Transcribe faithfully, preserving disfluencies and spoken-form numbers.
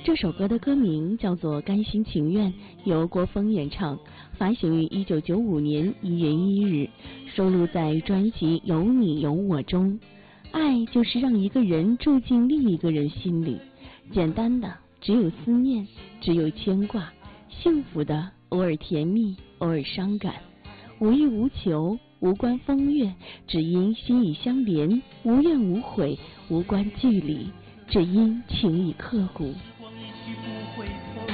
这首歌的歌名叫做《甘心情愿》，由郭峰演唱，发行于一九九五年一月一日，收录在专辑《有你有我》中。爱就是让一个人住进另一个人心里，简单的只有思念，只有牵挂，幸福的偶尔甜蜜，偶尔伤感，无欲无求，无关风月，只因心已相连，无怨无悔，无关距离，只因情已刻骨。